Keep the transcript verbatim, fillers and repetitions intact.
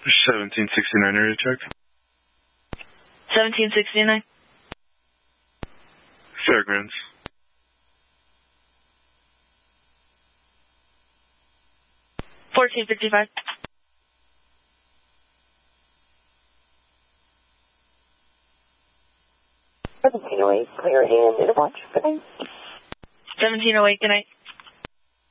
seventeen sixty-nine area check. seventeen sixty-nine. Fairgrounds. fourteen fifty-five. seventeen oh eight, clear and in a bunch. Good night. seventeen oh eight, good night.